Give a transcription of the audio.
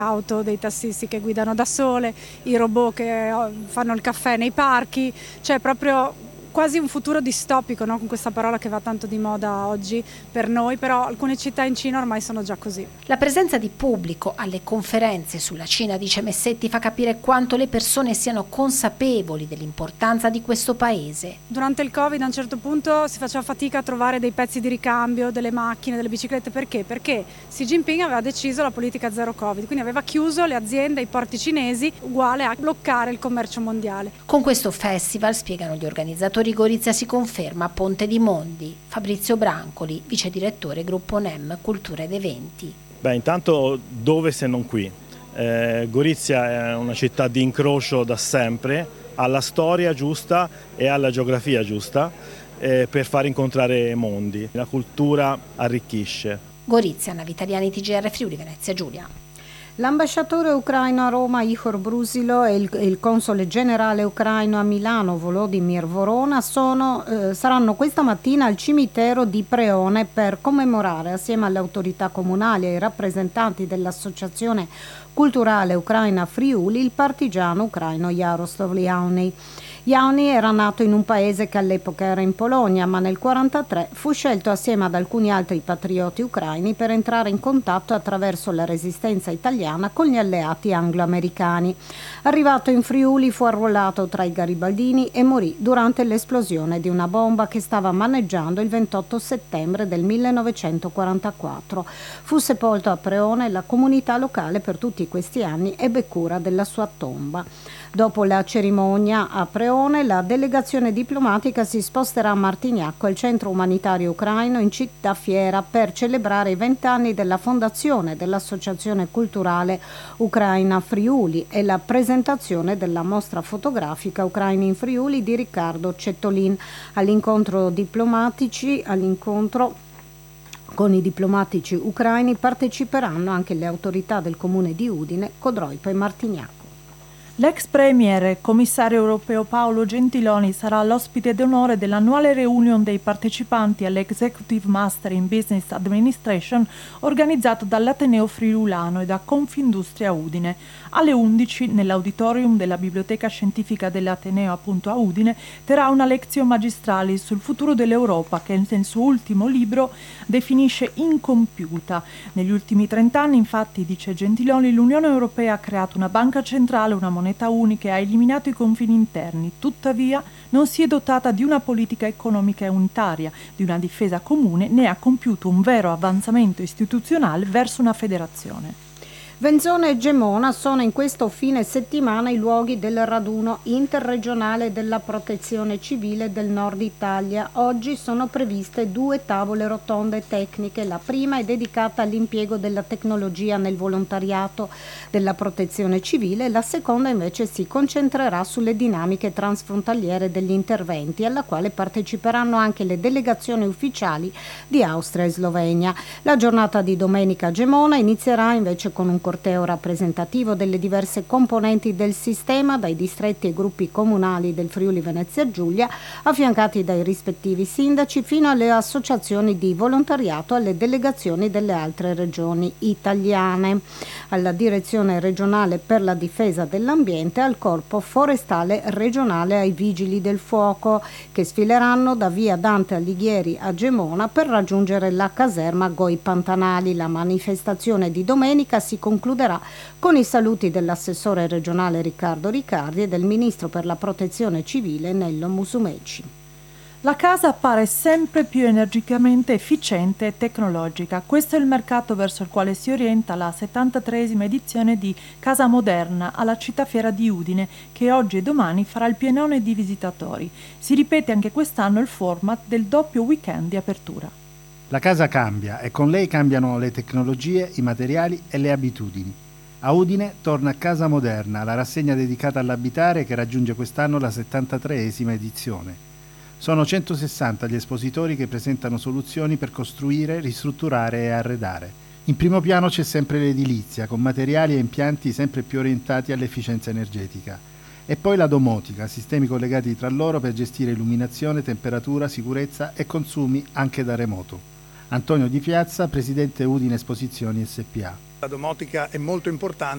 auto dei tassisti che guidano da sole, i robot che fanno il caffè nei parchi, cioè proprio quasi un futuro distopico, no? Con questa parola che va tanto di moda oggi per noi, però alcune città in Cina ormai sono già così. La presenza di pubblico alle conferenze sulla Cina, dice Messetti, fa capire quanto le persone siano consapevoli dell'importanza di questo paese. Durante il Covid a un certo punto si faceva fatica a trovare dei pezzi di ricambio, delle macchine, delle biciclette, perché? Perché Xi Jinping aveva deciso la politica zero Covid, quindi aveva chiuso le aziende, i porti cinesi, uguale a bloccare il commercio mondiale. Con questo festival, spiegano gli organizzatori, Gorizia si conferma ponte di mondi. Fabrizio Brancoli, vice direttore gruppo NEM Cultura ed Eventi. Intanto dove se non qui? Gorizia è una città di incrocio da sempre, ha la storia giusta e ha la geografia giusta per far incontrare mondi. La cultura arricchisce. Gorizia, Navi Italiani, TGR Friuli, Venezia Giulia. L'ambasciatore ucraino a Roma Ihor Brusilo e il console generale ucraino a Milano Volodymyr Vorona saranno questa mattina al cimitero di Preone per commemorare, assieme alle autorità comunali e ai rappresentanti dell'associazione culturale ucraina Friuli, il partigiano ucraino Jaroslav Liavny. Liavny era nato in un paese che all'epoca era in Polonia, ma nel 1943 fu scelto assieme ad alcuni altri patrioti ucraini per entrare in contatto attraverso la resistenza italiana con gli alleati anglo-americani. Arrivato in Friuli fu arruolato tra i garibaldini e morì durante l'esplosione di una bomba che stava maneggiando il 28 settembre del 1944. Fu sepolto a Preone e la comunità locale per tutti questi anni ebbe cura della sua tomba. Dopo la cerimonia a Preone, la delegazione diplomatica si sposterà a Martignacco, al centro umanitario ucraino in città Fiera, per celebrare i 20 anni della fondazione dell'Associazione Culturale Ucraina Friuli e la presentazione della mostra fotografica Ucraini in Friuli di Riccardo Cettolin. All'incontro con i diplomatici ucraini parteciperanno anche le autorità del comune di Udine, Codroipa e Martignacco. L'ex premier e commissario europeo Paolo Gentiloni sarà l'ospite d'onore dell'annuale reunion dei partecipanti all'Executive Master in Business Administration organizzato dall'Ateneo Friulano e da Confindustria Udine. Alle 11 nell'auditorium della Biblioteca Scientifica dell'Ateneo appunto a Udine terrà una lezione magistralis sul futuro dell'Europa che nel suo ultimo libro definisce incompiuta. Negli ultimi 30 anni infatti, dice Gentiloni, l'Unione Europea ha creato una banca centrale, una moneta unica e ha eliminato i confini interni. Tuttavia non si è dotata di una politica economica unitaria, di una difesa comune, né ha compiuto un vero avanzamento istituzionale verso una federazione. Venzone e Gemona sono in questo fine settimana i luoghi del raduno interregionale della Protezione Civile del Nord Italia. Oggi sono previste 2 tavole rotonde tecniche. La prima è dedicata all'impiego della tecnologia nel volontariato della Protezione Civile, la seconda invece si concentrerà sulle dinamiche transfrontaliere degli interventi, alla quale parteciperanno anche le delegazioni ufficiali di Austria e Slovenia. La giornata di domenica a Gemona inizierà invece con un corteo rappresentativo delle diverse componenti del sistema, dai distretti e gruppi comunali del Friuli Venezia Giulia, affiancati dai rispettivi sindaci, fino alle associazioni di volontariato, alle delegazioni delle altre regioni italiane, alla direzione regionale per la difesa dell'ambiente, al corpo forestale regionale, ai vigili del fuoco, che sfileranno da via Dante Alighieri a Gemona per raggiungere la caserma Goi Pantanali. La manifestazione di domenica si concluderà con i saluti dell'assessore regionale Riccardo Riccardi e del ministro per la protezione civile Nello Musumeci. La casa appare sempre più energicamente efficiente e tecnologica. Questo è il mercato verso il quale si orienta la 73esima edizione di Casa Moderna alla città fiera di Udine, che oggi e domani farà il pienone di visitatori. Si ripete anche quest'anno il format del doppio weekend di apertura. La casa cambia e con lei cambiano le tecnologie, i materiali e le abitudini. A Udine torna Casa Moderna, la rassegna dedicata all'abitare che raggiunge quest'anno la 73esima edizione. Sono 160 gli espositori che presentano soluzioni per costruire, ristrutturare e arredare. In primo piano c'è sempre l'edilizia, con materiali e impianti sempre più orientati all'efficienza energetica. E poi la domotica, sistemi collegati tra loro per gestire illuminazione, temperatura, sicurezza e consumi anche da remoto. Antonio Di Piazza, presidente Udine Esposizioni SPA. La domotica è molto importante.